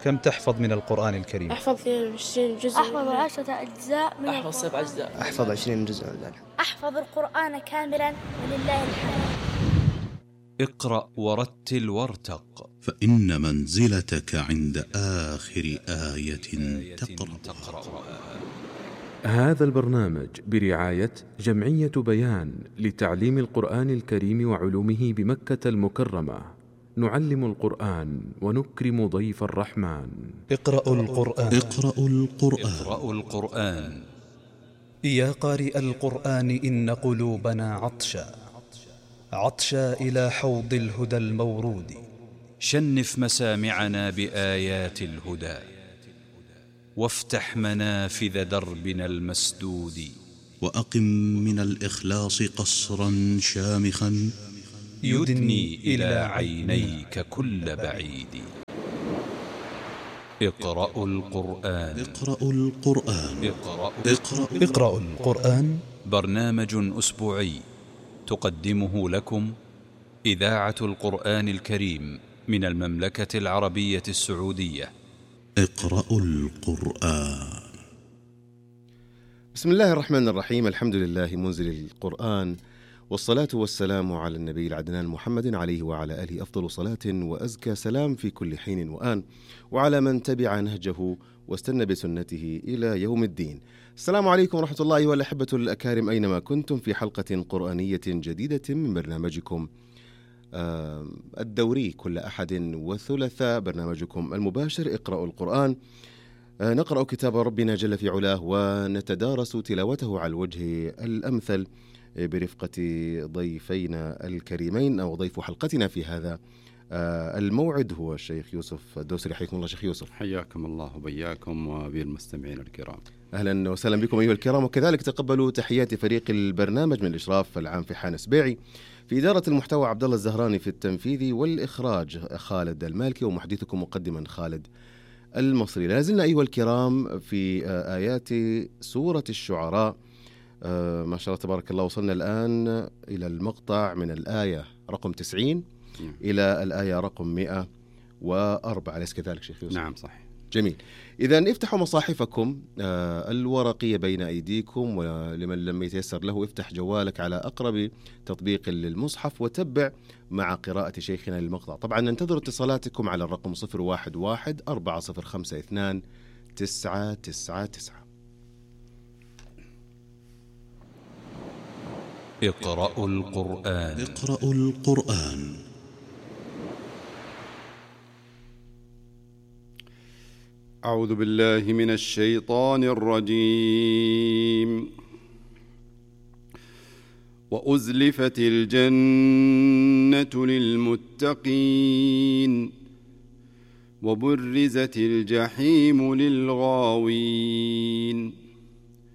كم تحفظ من القرآن الكريم؟ أحفظ 20 جزء. أحفظ 10 أجزاء من أحفظ 7 أجزاء. أحفظ 20 جزء من ذلك. أحفظ القرآن كاملا ولله الحمد. اقرأ ورتل وارتق، فإن منزلتك عند آخر آية تقرأها. هذا البرنامج برعاية جمعية بيان لتعليم القرآن الكريم وعلومه بمكة المكرمة. نعلم القرآن ونكرم ضيف الرحمن. اقرأوا القرآن. اقرأوا القرآن. اقرأوا القرآن. يا قارئ القرآن إن قلوبنا عطشا إلى حوض الهدى المورود. شنف مسامعنا بآيات الهدى، وافتح منافذ دربنا المسدود. وأقم من الإخلاص قصرا شامخا يدني إلى عينيك كل بعيد. اقرأوا القرآن. اقرأوا القرآن. اقرأوا القرآن. برنامج أسبوعي تقدمه لكم إذاعة القرآن الكريم من المملكة العربية السعودية. اقرأوا القرآن. بسم الله الرحمن الرحيم. الحمد لله منزل القرآن، والصلاة والسلام على النبي العدنان محمد عليه وعلى آله أفضل صلاة وأزكى سلام في كل حين وآن، وعلى من تبع نهجه واستنى بسنته إلى يوم الدين. السلام عليكم ورحمة الله والأحبة الأكارم أينما كنتم، في حلقة قرآنية جديدة من برنامجكم الدوري كل أحد وثلاثاء، برنامجكم المباشر اقرأوا القرآن. نقرأ كتاب ربنا جل في علاه ونتدارس تلاوته على الوجه الأمثل برفقة ضيفينا الكريمين، أو ضيف حلقتنا في هذا الموعد هو الشيخ يوسف الدوسري. حياكم الله شيخ يوسف. حياكم الله وبياكم وبالمستمعين الكرام. أهلا وسهلا بكم أيها الكرام، وكذلك تقبلوا تحيات فريق البرنامج من الإشراف العام في حان سبيعي، في إدارة المحتوى عبد الله الزهراني، في التنفيذ والإخراج خالد المالكي، ومحدثكم مقدما خالد المصري. لازلنا أيها الكرام في آيات سورة الشعراء. ما شاء الله تبارك الله، وصلنا الآن إلى المقطع من الآية رقم 90 إلى الآية رقم 104، أليس كذلك شيخ يوسف؟ نعم صحيح. جميل. إذن افتحوا مصاحفكم الورقية بين أيديكم، ولمن لم يتيسر له افتح جوالك على أقرب تطبيق للمصحف وتبع مع قراءة شيخنا للمقطع. طبعا ننتظر اتصالاتكم على الرقم 011-4052-999. اقرأوا القرآن. اقرأوا القرآن. أعوذ بالله من الشيطان الرجيم. وأزلفت الجنة للمتقين وبرزت الجحيم للغاوين.